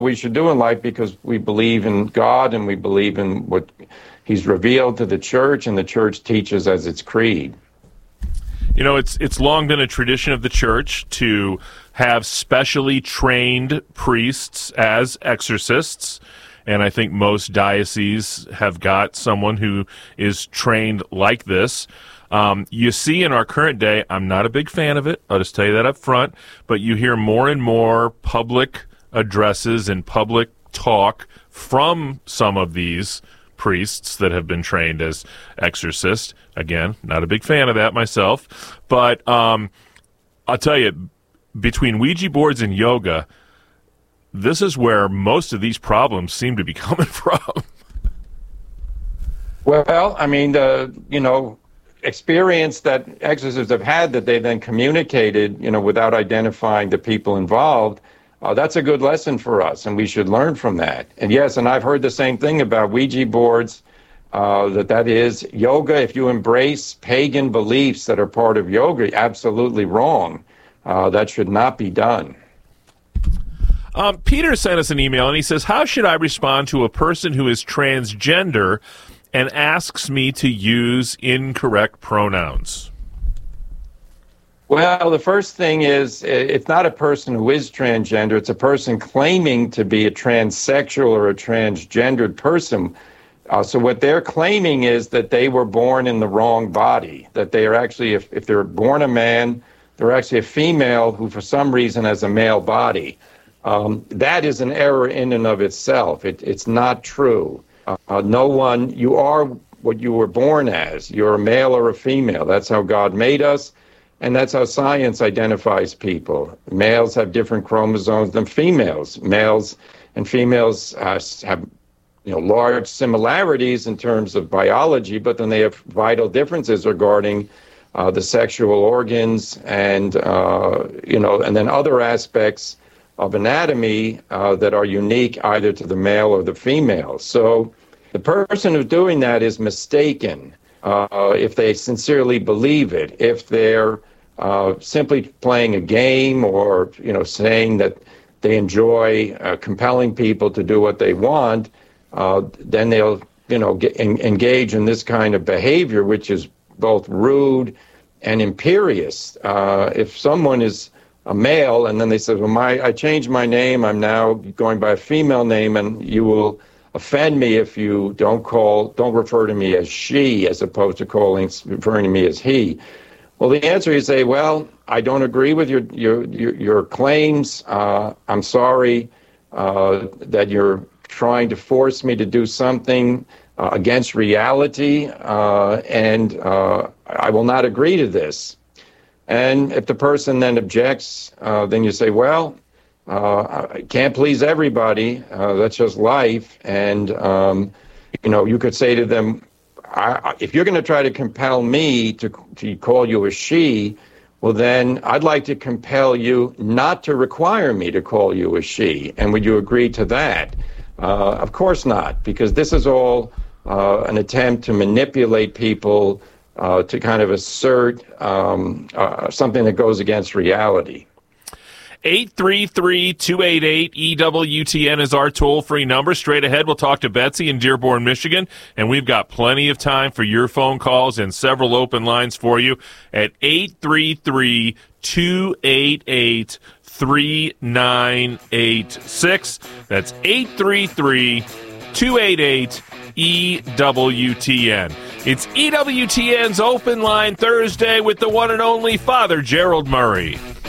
we should do in life because we believe in God and we believe in what He's revealed to the church, and the church teaches as its creed. You know, it's long been a tradition of the church to have specially trained priests as exorcists, and I think most dioceses have got someone who is trained like this. You see in our current day, I'm not a big fan of it, I'll just tell you that up front, but you hear more and more public addresses and public talk from some of these priests that have been trained as exorcists. Again, not a big fan of that myself, but I'll tell you, between Ouija boards and yoga, this is where most of these problems seem to be coming from. Well, I mean, experience that exorcists have had that they then communicated, without identifying the people involved, that's a good lesson for us, and we should learn from that. And yes, and I've heard the same thing about Ouija boards, that is yoga. If you embrace pagan beliefs that are part of yoga, absolutely wrong. That should not be done. Peter sent us an email, and he says, how should I respond to a person who is transgender and asks me to use incorrect pronouns? Well, the first thing is, it's not a person who is transgender. It's a person claiming to be a transsexual or a transgendered person. So what they're claiming is that they were born in the wrong body, that they are actually, if they're born a man, they're actually a female who for some reason has a male body. That is an error in and of itself. It's not true. You are what you were born as. You're a male or a female. That's how God made us. And that's how science identifies people. Males have different chromosomes than females. Males and females have large similarities in terms of biology, but then they have vital differences regarding the sexual organs and then other aspects of anatomy that are unique either to the male or the female. So the person who's doing that is mistaken if they sincerely believe it. If they're simply playing a game or, saying that they enjoy compelling people to do what they want, then they'll, engage in this kind of behavior, which is both rude and imperious. If someone is a male and then they say, well, I changed my name, I'm now going by a female name, and you will offend me if you don't refer to me as she as opposed to referring to me as he. Well, the answer is say, well, I don't agree with your claims. I'm sorry that you're trying to force me to do something against reality, and I will not agree to this. And if the person then objects, then you say, well, I can't please everybody. That's just life. And, you could say to them, if you're going to try to compel me to call you a she, well, then I'd like to compel you not to require me to call you a she. And would you agree to that? Of course not, because this is all an attempt to manipulate people to kind of assert something that goes against reality. 833-288-EWTN is our toll-free number. Straight ahead, we'll talk to Betsy in Dearborn, Michigan, and we've got plenty of time for your phone calls and several open lines for you at 833-288-3986. That's 833-288-EWTN. It's EWTN's Open Line Thursday with the one and only Father Gerald Murray.